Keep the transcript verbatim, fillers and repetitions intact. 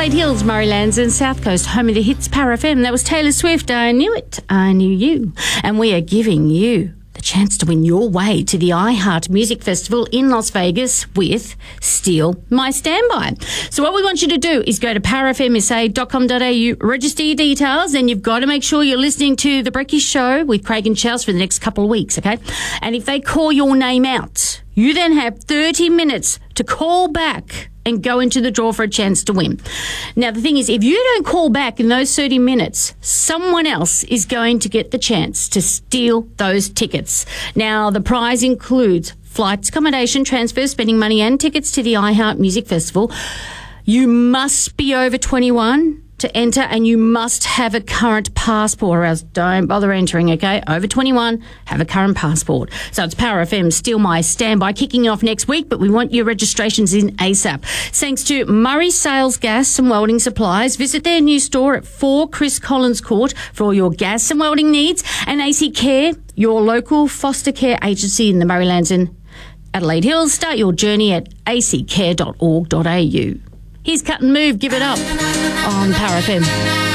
Adelaide Hills, Murraylands and South Coast, home of the hits, Power F M. That was Taylor Swift, I Knew It, I Knew You. And we are giving you the chance to win your way to the iHeart Music Festival in Las Vegas with Steal My Standby. So what we want you to do is go to power f m s a dot com dot a u, register your details, and you've got to make sure you're listening to The Brekkie Show with Craig and Charles for the next couple of weeks, okay? And if they call your name out, you then have thirty minutes to call back and go into the draw for a chance to win. Now, the thing is, if you don't call back in those thirty minutes, someone else is going to get the chance to steal those tickets. Now, the prize includes flights, accommodation, transfer, spending money and tickets to the iHeart Music Festival. You must be over twenty-one to enter, and you must have a current passport, or else don't bother entering, okay? Over twenty-one, have a current passport. So it's Power F M, Steal My Standby, kicking off next week, but we want your registrations in ASAP. Thanks to Murray Sales Gas and Welding Supplies. Visit their new store at four Chris Collins Court for all your gas and welding needs. And A C Care, your local foster care agency in the Murraylands and Adelaide Hills. Start your journey at a c care dot org dot a u. Here's Cut and Move, Give It Up on Power F M.